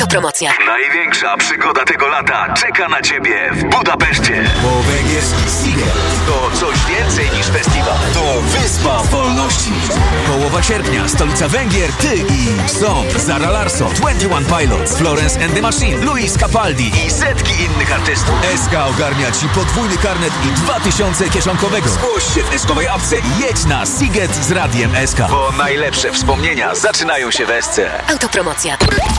Autopromocja. Największa przygoda tego lata czeka na Ciebie w Budapeszcie. Bo węgierski Seagull To coś więcej niż festiwal. to wyspa wolności. Połowa sierpnia, stolica Węgier, ty i Song, Zara Larsson, 21 Pilots, Florence and the Machine, Luis Capaldi I setki innych artystów. SK ogarnia ci podwójny karnet i 2000 kieszonkowego. Zgłoś się w eskowej apce i jedź na Siget z Radiem SK. Bo najlepsze wspomnienia zaczynają się w SC. Autopromocja.